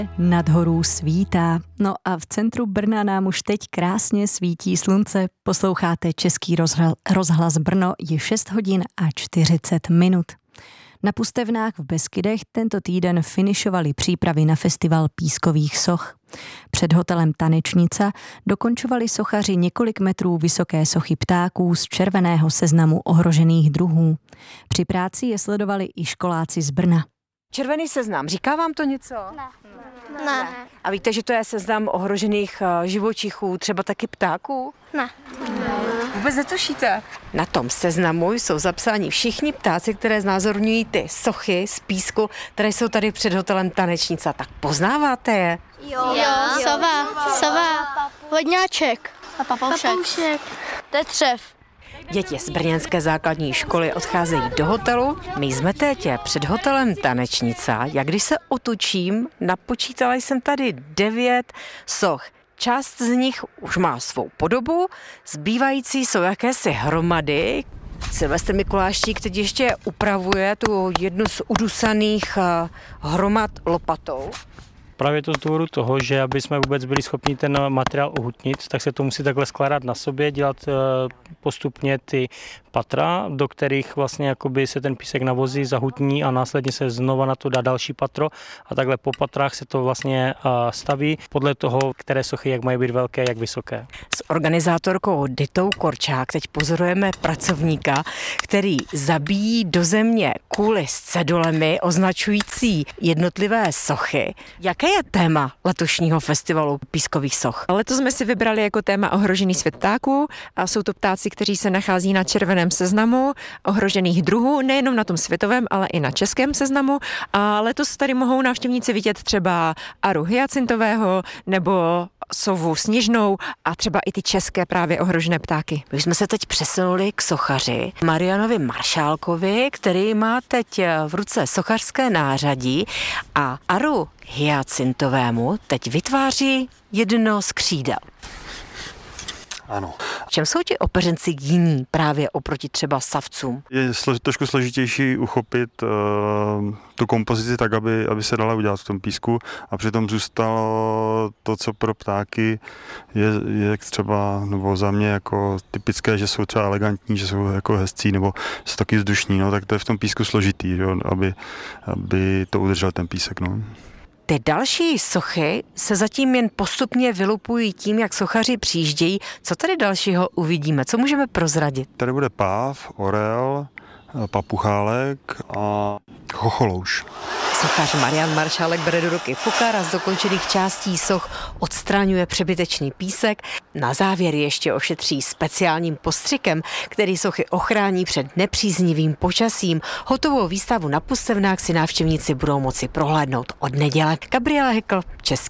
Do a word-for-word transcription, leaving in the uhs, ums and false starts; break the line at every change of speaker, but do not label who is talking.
Nad horou svítá. No a v centru Brna nám už teď krásně svítí slunce. Posloucháte Český rozhlas, rozhlas Brno, je šest hodin a čtyřicet minut. Na Pustevnách v Beskydech tento týden finišovali přípravy na festival pískových soch. Před hotelem Tanečnica dokončovali sochaři několik metrů vysoké sochy ptáků z červeného seznamu ohrožených druhů. Při práci je sledovali i školáci z Brna.
Červený seznam, říká vám to něco?
Ne. Ne.
A víte, že to je seznam ohrožených živočichů, třeba taky ptáků?
Ne.
Vůbec netušíte? Na tom seznamu jsou zapsáni všichni ptáci, které znázorňují ty sochy z písku, které jsou tady před hotelem Tanečnica. Tak poznáváte je?
Jo, jo. Sova, sova, vodňáček a papoušek. papoušek. To je třev.
Děti z brněnské základní školy odcházejí do hotelu. My jsme teď před hotelem Tanečnica. Jak když se otočím, napočítala jsem tady devět soch. Část z nich už má svou podobu, zbývající jsou jakési hromady. Silvestr Mikuláštík teď ještě upravuje tu jednu z udusaných hromad lopatou.
Právě to z důvodu toho, že aby jsme vůbec byli schopni ten materiál ohutnit, tak se to musí takhle skládat na sobě, dělat postupně ty patra, do kterých vlastně jakoby se ten písek navozí, zahutní a následně se znova na to dá další patro a takhle po patrách se to vlastně staví podle toho, které sochy jak mají být velké, jak vysoké.
S organizátorkou Ditou Korčák teď pozorujeme pracovníka, který zabíjí do země kuly s cedulemi označující jednotlivé sochy. Jaké je téma letošního festivalu pískových soch?
Letos jsme si vybrali jako téma ohrožený svět ptáků a jsou to ptáci, kteří se nachází na červeném seznamu ohrožených druhů, nejenom na tom světovém, ale i na českém seznamu. A letos tady mohou návštěvníci vidět třeba aru hyacintového nebo sovu sněžnou a třeba i ty české právě ohrožené ptáky.
My jsme se teď přesunuli k sochaři Marianovi Maršálkovi, který má teď v ruce sochařské nářadí a aru hyacintovému teď vytváří jedno z křídel.
Ano.
V čem jsou ti opeřenci jiní právě oproti třeba savcům?
Je slož, trošku složitější uchopit uh, tu kompozici tak, aby, aby se dala udělat v tom písku a přitom zůstalo to, co pro ptáky je, je třeba, nebo za mě jako typické, že jsou třeba elegantní, že jsou jako hezcí nebo jsou taky vzdušní, no, tak to je v tom písku složitý, jo, aby, aby to udržel ten písek. No.
Ty další sochy se zatím jen postupně vylupují tím, jak sochaři přijíždějí. Co tady dalšího uvidíme? Co můžeme prozradit?
Tady bude páv, orel, papuchálek a chocholouš.
Sochař Marian Maršálek bere do ruky fukár a z dokončených částí soch odstraňuje přebytečný písek. Na závěr ještě ošetří speciálním postřikem, který sochy ochrání před nepříznivým počasím. Hotovou výstavu na Pustevnách si návštěvníci budou moci prohlédnout od neděle. Gabriela Hekl, Český